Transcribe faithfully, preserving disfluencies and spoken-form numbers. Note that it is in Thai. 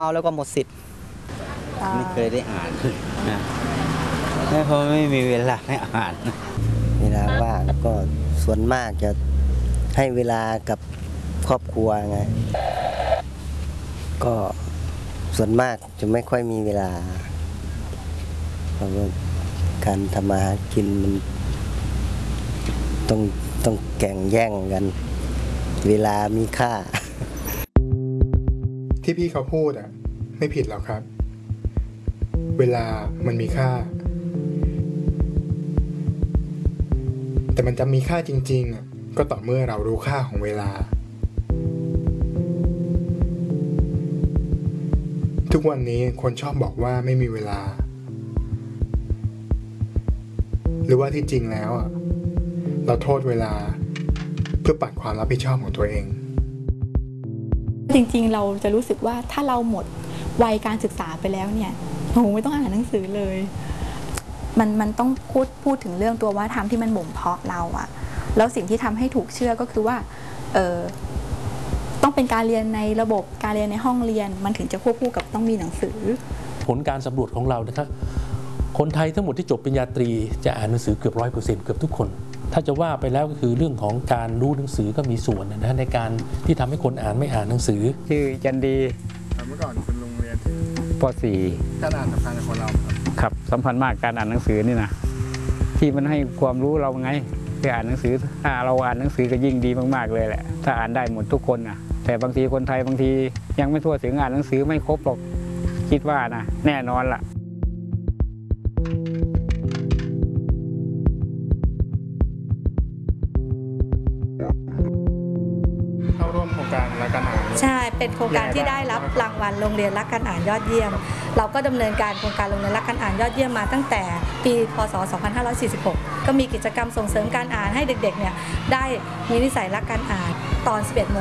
เอาแล้วก็หมดสิทธิ์ไม่เคยได้อ่านนะเพราะไม่มีเวลาให้อ่านเวลาว่างก็ส่วนมากจะให้เวลากับครอบครัวไงก็ส่วนมากจะไม่ค่อยมีเวลาเพราะว่าการทำมาหากินมันต้องต้องแข่งแย่งกันเวลามีค่าที่พี่เขาพูดอ่ะไม่ผิดหรอกครับเวลามันมีค่าแต่มันจะมีค่าจริงๆอ่ะก็ต่อเมื่อเรารู้ค่าของเวลาทุกวันนี้คนชอบบอกว่าไม่มีเวลาหรือว่าที่จริงแล้วอ่ะเราโทษเวลาเพื่อปัดความรับผิดชอบของตัวเองจริงๆเราจะรู้สึกว่าถ้าเราหมดวัยการศึกษาไปแล้วเนี่ยโอ้ไม่ต้องอ่านหนังสือเลยมันมันต้องพูดพูดถึงเรื่องตัววัฒนธรรมที่มันบ่มเพาะเราอะแล้วสิ่งที่ทำให้ถูกเชื่อก็คือว่าเออต้องเป็นการเรียนในระบบการเรียนในห้องเรียนมันถึงจะควบคู่กับต้องมีหนังสือผลการสำรวจของเรานะครับคนไทยทั้งหมดที่จบปริญญาตรีจะอ่านหนังสือเกือบร้อยเปอร์เซ็นต์เกือบทุกคนถ้าจะว่าไปแล้วก็คือเรื่องของการรู้หนังสือก็มีส่วนนะในการที่ทำให้คนอ่านไม่อ่านหนังสือชื่อจันดีเมื่อก่อนคุณลุงเรียนที่ป .สี่การอ่านสำคัญกับคนเราครับสำคัญมากการอ่านหนังสือนี่นะที่มันให้ความรู้เราไงไปอ่านหนังสือถ้าเราอ่านหนังสือก็ยิ่งดีมากๆเลยแหละถ้าอ่านได้หมดทุกคนนะแต่บางทีคนไทยบางทียังไม่ทั่วถึงอ่านหนังสือไม่ครบหรอกคิดว่านะแน่นอนล่ะเข้าร่วมโครงการรักการอ่านใช่เป็นโครงการที่ได้รับรางวัลโรงเรียนรักการอ่านยอดเยี่ยมเราก็ดำเนินการโครงการโรงเรียนรักการอ่านยอดเยี่ยมมาตั้งแต่ปีพ.ศ. สองพันห้าร้อยสี่สิบหกก็มีกิจกรรมส่งเสริมการอ่านให้เด็กๆเนี่ยได้มีนิสัยรักการอ่านตอน สิบเอ็ดโมง